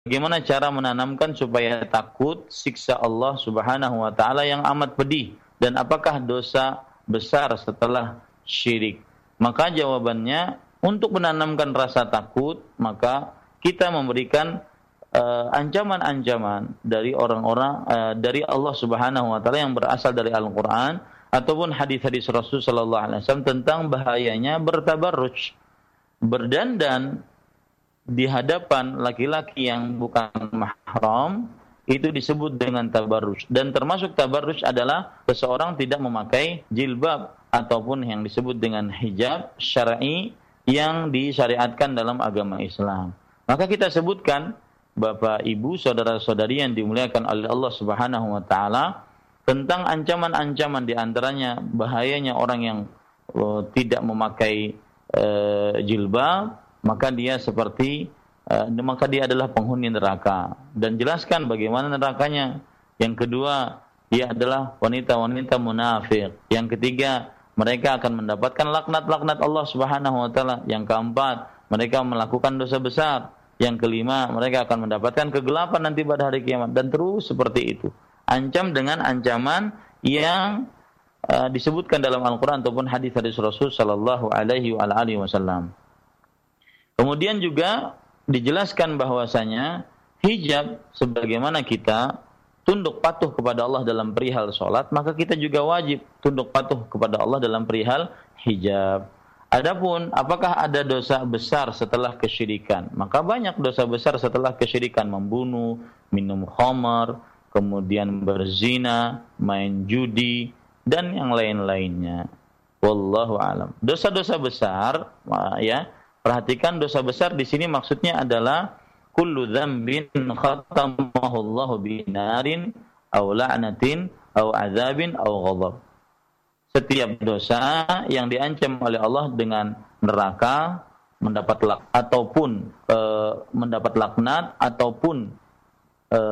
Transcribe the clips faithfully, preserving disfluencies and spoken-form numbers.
bagaimana cara menanamkan supaya takut siksa Allah Subhanahu wa taala yang amat pedih, dan apakah dosa besar setelah syirik? Maka jawabannya, untuk menanamkan rasa takut, maka kita memberikan uh, ancaman-ancaman dari orang-orang uh, dari Allah Subhanahu wa taala yang berasal dari Al-Qur'an ataupun hadis-hadis Rasul sallallahu alaihi wasallam tentang bahayanya bertabarruj, berdandan di hadapan laki-laki yang bukan mahram. Itu disebut dengan tabarruj, dan termasuk tabarruj adalah seseorang tidak memakai jilbab ataupun yang disebut dengan hijab syar'i yang disyariatkan dalam agama Islam. Maka kita sebutkan, Bapak, Ibu, saudara-saudari yang dimuliakan oleh Allah Subhanahu wa taala, tentang ancaman-ancaman, di antaranya bahayanya orang yang uh, tidak memakai uh, jilbab, maka dia seperti uh, maka dia adalah penghuni neraka, dan jelaskan bagaimana nerakanya. Yang kedua, dia adalah wanita-wanita munafik. Yang ketiga, mereka akan mendapatkan laknat-laknat Allah Subhanahu wa taala. Yang keempat, mereka melakukan dosa besar. Yang kelima, mereka akan mendapatkan kegelapan nanti pada hari kiamat, dan terus seperti itu. Ancam dengan ancaman yang uh, disebutkan dalam Al-Qur'an ataupun hadis-hadis Rasul sallallahu alaihi wasallam. Kemudian juga dijelaskan bahwasanya hijab, sebagaimana kita tunduk patuh kepada Allah dalam perihal salat, maka kita juga wajib tunduk patuh kepada Allah dalam perihal hijab. Adapun apakah ada dosa besar setelah kesyirikan? Maka banyak dosa besar setelah kesyirikan: membunuh, minum khamar, kemudian berzina, main judi, dan yang lain-lainnya. Wallahu alam. Dosa-dosa besar, ya, perhatikan, dosa besar di sini maksudnya adalah kullu dzambin khatamahu Allahu binarin aw la'natin aw adzabin aw ghadab. Setiap dosa yang diancam oleh Allah dengan neraka, mendapat lak ataupun e, mendapat laknat ataupun e,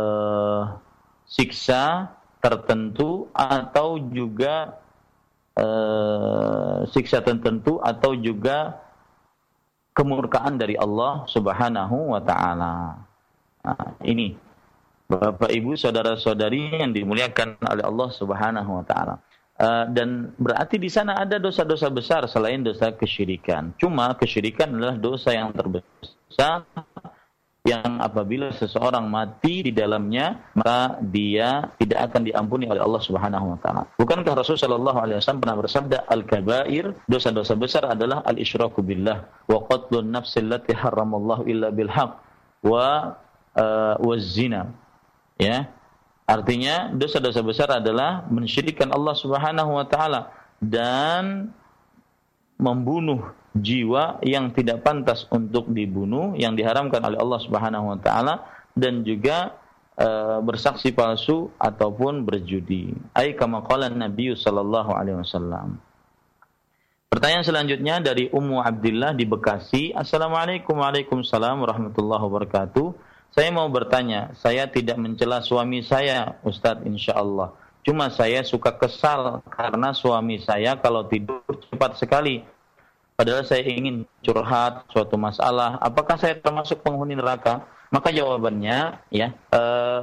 siksa tertentu, atau juga e, siksa tertentu atau juga kemurkaan dari Allah Subhanahu wa taala. Nah, ini Bapak, Ibu, saudara-saudari yang dimuliakan oleh Allah Subhanahu wa taala. Uh, dan berarti di sana ada dosa-dosa besar selain dosa kesyirikan. Cuma kesyirikan adalah dosa yang terbesar, yang apabila seseorang mati di dalamnya, maka dia tidak akan diampuni oleh Allah Subhanahu wa taala. Bukankah Rasul sallallahu alaihi wasallam pernah bersabda, al-kabair, dosa-dosa besar adalah al-isyraku billah wa qatlun nafsil lati haramallahu illa bil haqq wa uh, waz-zina. Ya. Artinya dosa-dosa besar adalah mensyirikkan Allah Subhanahu wa taala dan membunuh jiwa yang tidak pantas untuk dibunuh, yang diharamkan oleh Allah Subhanahu wa taala, dan juga e, bersaksi palsu ataupun berjudi. Ai kama qala Nabi sallallahu alaihi wasallam. Pertanyaan selanjutnya dari Ummu Abdillah di Bekasi. Assalamualaikum Waalaikumsalam warahmatullahi wabarakatuh. Saya mau bertanya, saya tidak mencela suami saya, Ustadz, insyaallah. Cuma saya suka kesal karena suami saya kalau tidur cepat sekali. Padahal saya ingin curhat suatu masalah. Apakah saya termasuk penghuni neraka? Maka jawabannya, ya, eh,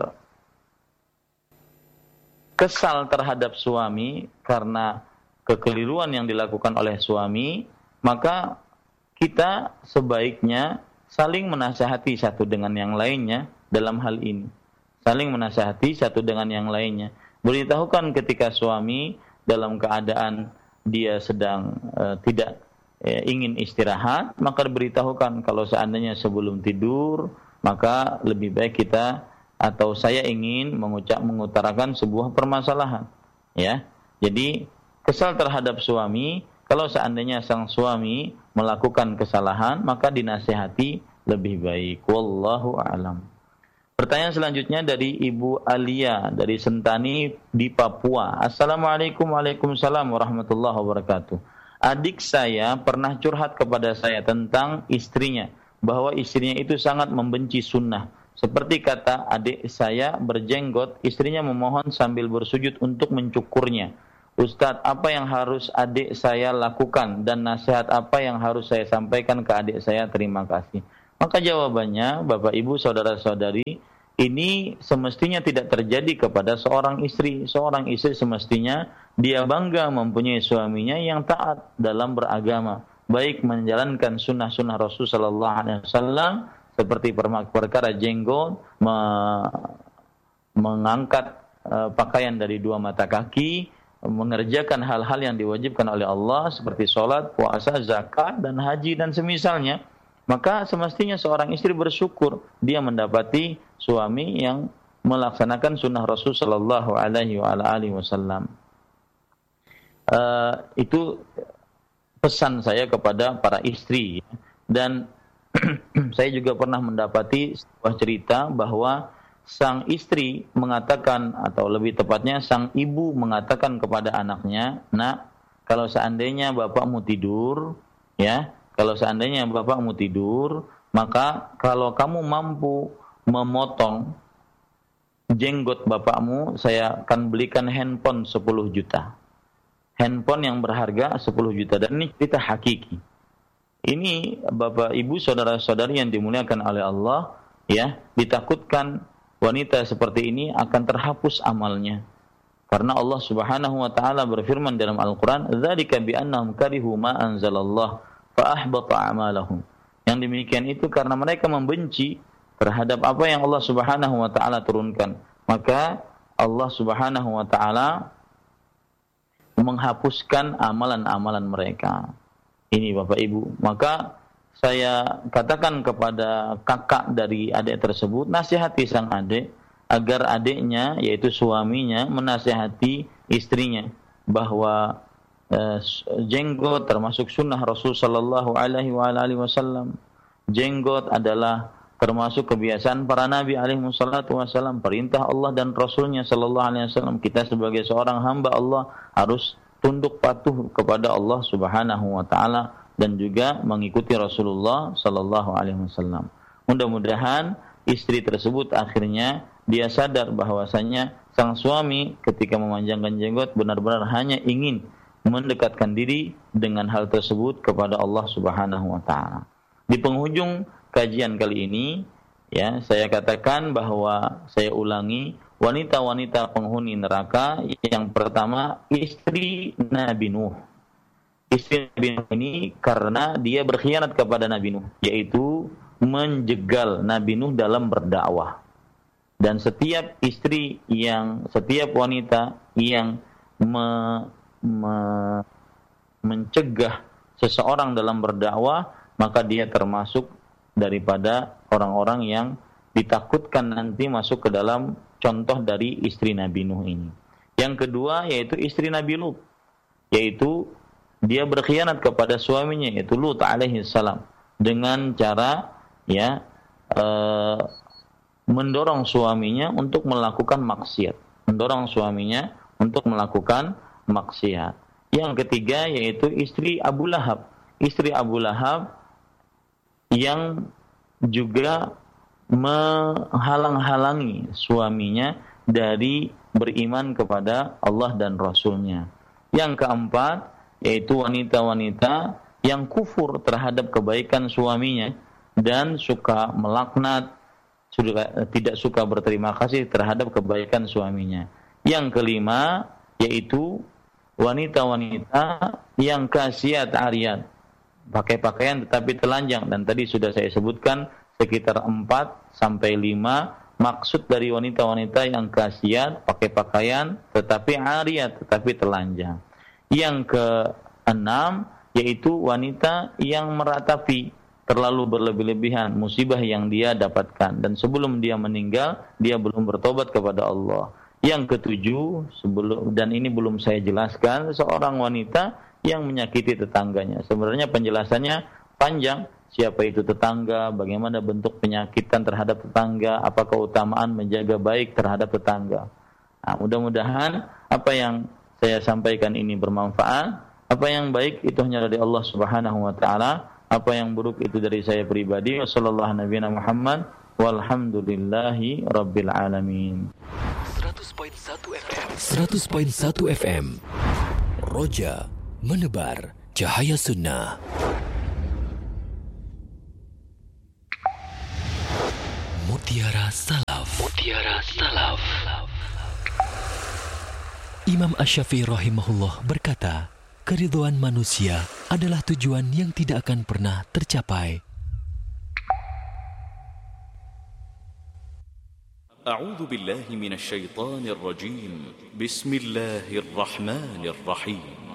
kesal terhadap suami karena kekeliruan yang dilakukan oleh suami, maka kita sebaiknya saling menasihati satu dengan yang lainnya dalam hal ini. Saling menasihati satu dengan yang lainnya. Beritahukan ketika suami dalam keadaan dia sedang uh, tidak uh, ingin istirahat, maka beritahukan kalau seandainya sebelum tidur, maka lebih baik kita atau saya ingin mengucap mengutarakan sebuah permasalahan. Ya, jadi kesal terhadap suami. Kalau seandainya sang suami melakukan kesalahan, maka dinasihati lebih baik. Wallahu a'lam. Pertanyaan selanjutnya dari Ibu Alia dari Sentani di Papua. Assalamualaikum Waalaikumsalam warahmatullahi wabarakatuh. Adik saya pernah curhat kepada saya tentang istrinya, bahwa istrinya itu sangat membenci sunnah. Seperti kata adik saya berjenggot, istrinya memohon sambil bersujud untuk mencukurnya. Ustadz, apa yang harus adik saya lakukan dan nasihat apa yang harus saya sampaikan ke adik saya? Terima kasih. Maka jawabannya, Bapak Ibu saudara-saudari, ini semestinya tidak terjadi kepada seorang istri. Seorang istri semestinya dia bangga mempunyai suaminya yang taat dalam beragama, baik menjalankan sunnah-sunnah Rasul sallallahu alaihi wasallam seperti perkara jenggot, mengangkat uh, pakaian dari dua mata kaki, mengerjakan hal-hal yang diwajibkan oleh Allah seperti sholat, puasa, zakat, dan haji dan semisalnya. Maka semestinya seorang istri bersyukur dia mendapati suami yang melaksanakan sunnah Rasul sallallahu alaihi wasallam. Uh, itu pesan saya kepada para istri. Dan saya juga pernah mendapati sebuah cerita bahwa sang istri mengatakan, atau lebih tepatnya sang ibu mengatakan kepada anaknya, "Nak, kalau seandainya bapakmu tidur, ya, kalau seandainya bapakmu tidur, maka kalau kamu mampu memotong jenggot bapakmu, saya akan belikan handphone sepuluh juta. Handphone yang berharga sepuluh juta. Dan ini cerita hakiki. Ini Bapak Ibu saudara-saudari yang dimuliakan oleh Allah, ya, ditakutkan wanita seperti ini akan terhapus amalnya. Karena Allah Subhanahu wa taala berfirman dalam Al-Qur'an, "Dzalika bi annahum karihu ma anzalallah fa ahbata a'malahum." Yang demikian itu karena mereka membenci terhadap apa yang Allah Subhanahu wa taala turunkan. Maka Allah Subhanahu wa taala menghapuskan amalan-amalan mereka. Ini Bapak Ibu. Maka saya katakan kepada kakak dari adik tersebut, nasihati sang adik agar adiknya, yaitu suaminya, menasihati istrinya bahwa eh, jenggot termasuk sunnah Rasul sallallahu alaihi wasallam. Jenggot adalah termasuk kebiasaan para nabi alaihi wassalatu wasallam, perintah Allah dan Rasulnya sallallahu alaihi wasallam. Kita sebagai seorang hamba Allah harus tunduk patuh kepada Allah Subhanahu wa taala dan juga mengikuti Rasulullah sallallahu alaihi wasallam. Mudah-mudahan istri tersebut akhirnya dia sadar bahwasanya sang suami ketika memanjangkan jenggot benar-benar hanya ingin mendekatkan diri dengan hal tersebut kepada Allah Subhanahu wa taala. Di penghujung kajian kali ini, ya, saya katakan bahwa saya ulangi, wanita-wanita penghuni neraka yang pertama istri Nabi Nuh. Istri Nabi Nuh ini karena dia berkhianat kepada Nabi Nuh, yaitu menjegal Nabi Nuh dalam berdakwah. Dan setiap istri yang, setiap wanita yang me, me, mencegah seseorang dalam berdakwah, maka dia termasuk daripada orang-orang yang ditakutkan nanti masuk ke dalam contoh dari istri Nabi Nuh ini. Yang kedua yaitu istri Nabi Lut, yaitu dia berkhianat kepada suaminya, yaitu Lut alaihi salam, dengan cara ya uh, mendorong suaminya untuk melakukan maksiat, mendorong suaminya untuk melakukan maksiat. Yang ketiga yaitu istri Abu Lahab, istri Abu Lahab yang juga menghalang-halangi suaminya dari beriman kepada Allah dan Rasulnya. Yang keempat yaitu wanita-wanita yang kufur terhadap kebaikan suaminya dan suka melaknat, sudah tidak suka berterima kasih terhadap kebaikan suaminya. Yang kelima yaitu wanita-wanita yang kasiat ariyat, pakai pakaian tetapi telanjang, dan tadi sudah saya sebutkan sekitar empat sampai lima maksud dari wanita-wanita yang kasiat, pakai pakaian tetapi ariyat, tetapi telanjang. Yang keenam yaitu wanita yang meratapi terlalu berlebih-lebihan musibah yang dia dapatkan, dan sebelum dia meninggal dia belum bertobat kepada Allah. Yang ketujuh, sebelum, dan ini belum saya jelaskan, seorang wanita yang menyakiti tetangganya. Sebenarnya penjelasannya panjang, siapa itu tetangga, bagaimana bentuk penyakitan terhadap tetangga, apa keutamaan menjaga baik terhadap tetangga. Nah, mudah-mudahan apa yang saya sampaikan ini bermanfaat. Apa yang baik itu hanya dari Allah Subhanahu wa taala, apa yang buruk itu dari saya pribadi. Wassallallahu nabiyana Muhammad walhamdulillahi rabbil alamin. seratus koma satu F M seratus koma satu F M Roja menebar cahaya sunnah. Mutiara Salaf. Mutiara Salaf. Imam Asy-Syafi'i rahimahullah berkata, keridhaan manusia adalah tujuan yang tidak akan pernah tercapai. A'udzu billahi minasy syaithanir rajim. Bismillahirrahmanirrahim.